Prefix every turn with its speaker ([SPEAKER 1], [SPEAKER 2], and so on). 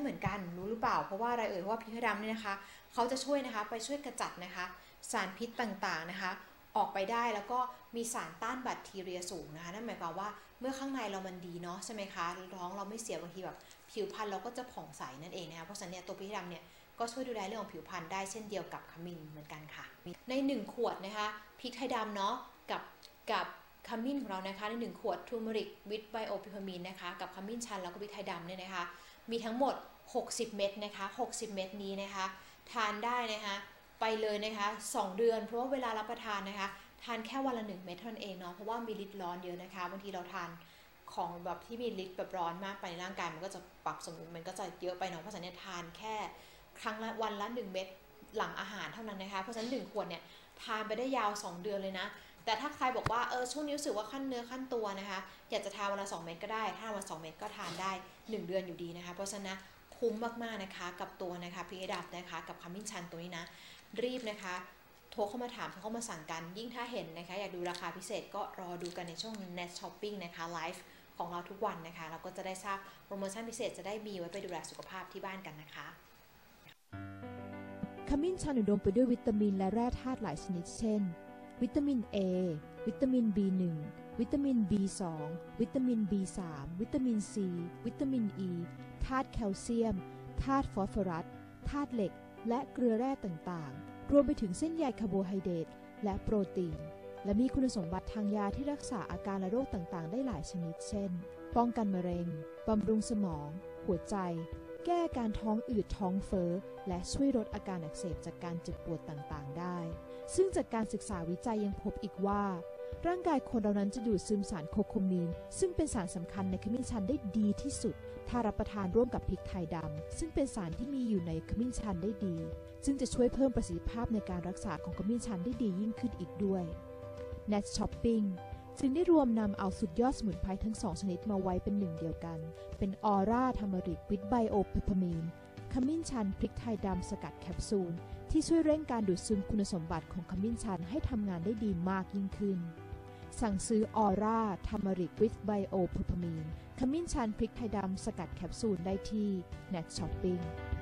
[SPEAKER 1] เหมือนกันรู้หรือเปล่าเพราะว่าอะไรเพราะว่าพริกไทยดำเนี่ยนะคะเขาจะช่วยนะคะไปช่วยกระจัดนะคะสารพิษต่างๆนะคะออกไปได้แล้วก็มีสารต้านแบคทีเรียสูงนะคะนั่นหมายความว่าเมื่อข้างในเรามันดีเนาะใช่ไหมคะท้องเราไม่เสียบางทีแบบผิวพรรณเราก็จะผ่องใสนั่นเองนะคะเพราะฉะนั้นเนี่ยตัวพริกไทยดำเนี่ยก็ช่วยดูแลเรื่องของผิวพรรณได้เช่นเดียวกับขมิ้นเหมือนกันค่ะใน1ขวดนะคะพริกไทยดำเนาะกับขมิ้นของเรานะคะใน1ขวดทูเมริกวิตไบโอพิพามีนนะคะกับขมิ้นชันแล้วก็พริกไทยดำเนี่ยนะคะมีทั้งหมด60เม็ดนะคะ60เม็ดนี้นะคะทานได้นะคะไปเลยนะคะ2เดือนเพราะว่าเวลารับประทานนะคะทานแค่วันละ1เม็ดเท่านั้นเองเนาะเพราะว่ามีฤทธิ์ร้อนเยอะนะคะบางทีเราทานของแบบที่มีฤทธิ์แบบร้อนมากไปในร่างกายมันก็จะปรับสมดุลมันก็จะเยอะไปเนาะเพราะฉะนั้นทานแค่ครั้งละวันละ1เม็ดหลังอาหารเท่านั้นนะคะเพราะฉะนั้น1ขวดเนี่ยทานไปได้ยาว2เดือนเลยนะแต่ถ้าใครบอกว่าช่วงนี้รู้สึกว่าขั้นเนื้อขั้นตัวนะคะอยากจะทานวันละ2เม็ดก็ได้ถ้าวัน2เม็ดก็ทานได้1เดือนอยู่ดีนะคะเพราะฉะนั้นคุ้มมากๆนะคะกับตัวนะคะพริกไทยดำนะคะกับขมิ้นชันตัวนี้นะรีบนะคะโทรเข้ามาถามโทรเข้ามาสั่งกันยิ่งถ้าเห็นนะคะอยากดูราคาพิเศษก็รอดูกันในช่วง Net Shopping นะคะไลฟ์ของเราทุกวันนะคะเราก็จะได้ทราบโปรโมชั่นพิเศษจะได้มีไว้ไปดูแลสุขภาพที่บ้านกันนะคะ
[SPEAKER 2] ขมิ้นชันอุดมไปด้วยวิตามินและแร่ธาตุหลายชนิดเช่นวิตามิน A วิตามิน B1 วิตามิน B2 วิตามิน B3 วิตามิน C วิตามิน E ธาตุแคลเซียมธาตุฟอสฟอรัสธาตุเหล็กและเกลือแร่ต่างๆรวมไปถึงเส้นใยคาร์โบไฮเดรตและโปรตีนและมีคุณสมบัติทางยาที่รักษาอาการและโรคต่างๆได้หลายชนิดเช่นป้องกันมะเร็งบำรุงสมองหัวใจแก้อาการท้องอืดท้องเฟ้อและช่วยลดอาการอักเสบจากการเจ็บปวดต่างๆได้ซึ่งจากการศึกษาวิจัยยังพบอีกว่าร่างกายคนเรานั้นจะดูดซึมสารโคโคมีนซึ่งเป็นสารสำคัญในขมิ้นชันได้ดีที่สุดถ้ารับประทานร่วมกับพริกไทยดำซึ่งเป็นสารที่มีอยู่ในขมิ้นชันได้ดีซึ่งจะช่วยเพิ่มประสิทธิภาพในการรักษาของขมิ้นชันได้ดียิ่งขึ้นอีกด้วย Net Shopping จึงได้รวมนำเอาสุดยอดสมุนไพรทั้ง2ชนิดมาไว้เป็นหนึ่งเดียวกันเป็นออร่าทามาริกวิตไบโอพิพามีนขมิ้นชันพริกไทยดำสกัดแคปซูลที่ช่วยเร่งการดูดซึมคุณสมบัติของขมิ้นชันให้ทำงานได้ดีมากยิ่งขึ้นสั่งซื้อออร่าทามาริกวิตไบโอพิพามีนขมิ้นชันพริกไทยดำสกัดแคปซูลได้ที่ Net Shopping